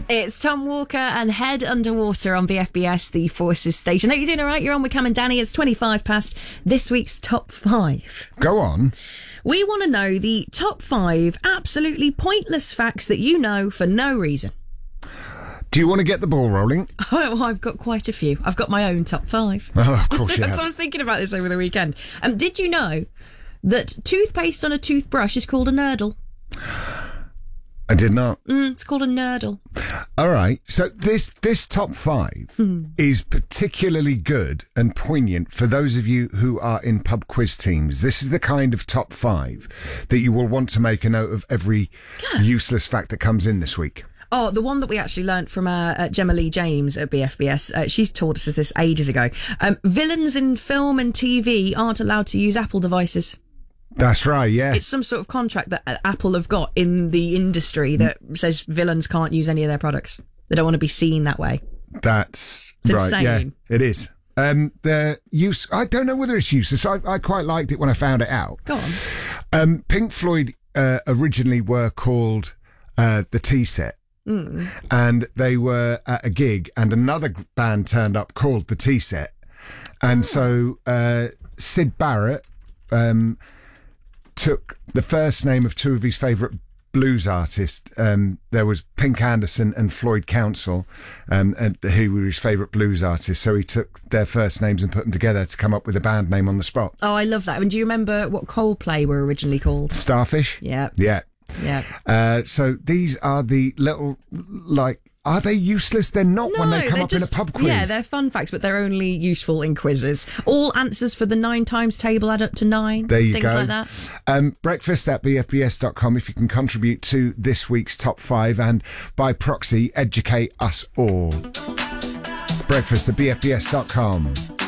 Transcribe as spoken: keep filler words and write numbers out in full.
It's Tom Walker and Head Underwater on B F B S, the Forces station. Hope you're doing all right. You're on with Cam and Danny. It's twenty-five past this week's top five. Go on. We want to know the top five absolutely pointless facts that you know for no reason. Do you want to get the ball rolling? Oh, well, I've got quite a few. I've got my own top five. Oh, of course you have. So I was thinking about this over the weekend. Um, did you know that toothpaste on a toothbrush is called a nurdle? I did not. Mm, it's called a nurdle. All right. So this this top five Hmm. is particularly good and poignant for those of you who are in pub quiz teams. This is the kind of top five that you will want to make a note of every useless fact that comes in this week. Oh, the one that we actually learnt from uh, uh, Gemma Lee James at B F B S. Uh, she taught us this ages ago. Um, villains in film and T V aren't allowed to use Apple devices. That's right, yeah. It's some sort of contract that uh, Apple have got in the industry that says villains can't use any of their products. They don't want to be seen that way. That's It's right, insane. yeah, it is. Um, the use, I don't know whether it's useless. I, I quite liked it when I found it out. Go on. Um, Pink Floyd uh, originally were called uh, the T-Set. Mm. And they were at a gig and another band turned up called the T-Set. And so uh, Syd Barrett um, took the first name of two of his favourite blues artists. Um, there was Pink Anderson and Floyd Council, um, and who were his favourite blues artists. So he took their first names and put them together to come up with a band name on the spot. Oh, I love that. And do you remember what Coldplay were originally called? Starfish? Yeah. Yeah. Yeah. Uh, so these are the little, like, are they useless? They're not No, when they come they're up just, in a pub quiz. Yeah, they're fun facts, but they're only useful in quizzes. All answers for the nine times table add up to nine. There you things go. like that. Um, breakfast at b f b s dot com if you can contribute to this week's top five and by proxy educate us all. Breakfast at b f b s dot com.